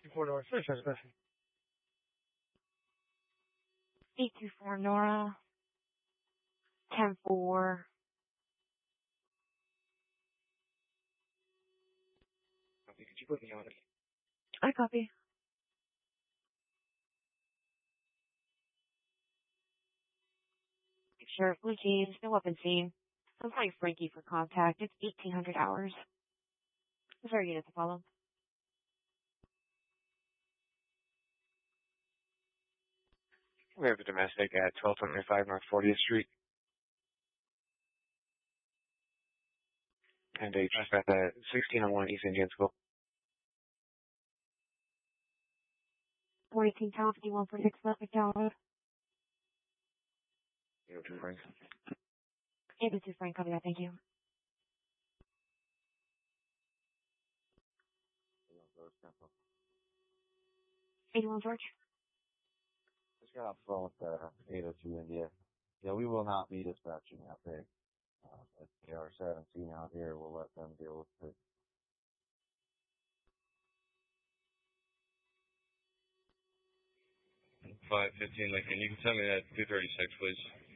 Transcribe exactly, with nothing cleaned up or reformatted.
four North, first transportation. eight two four Nora, ten four. Copy. Could you put me on it? I copy. Sheriff Blue Jeans, no weapon seen. I'm calling Frankie for contact. It's eighteen hundred hours. Is our unit to follow? We have a domestic at twelve twenty-five North fortieth Street. And a trespass at sixteen oh one East Indian School. forty-two Town fifty-one forty-six West McDowell Road. eight oh two Frank. eight oh two Frank, copy that, thank you. eighty-one George. Just got off the phone with uh, eight oh two India. Yeah, we will not be dispatching that big. Uh, if they are seventeen out here, we'll let them deal with it. five fifteen Lincoln. You can send me that two thirty-six, please.